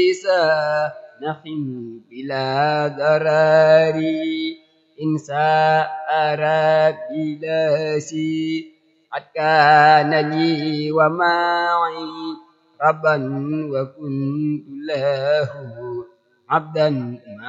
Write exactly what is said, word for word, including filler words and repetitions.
نخن بلا ضرر إن ساء ربي لاسي قد كان لي ومعي ربا وكنت له عبدا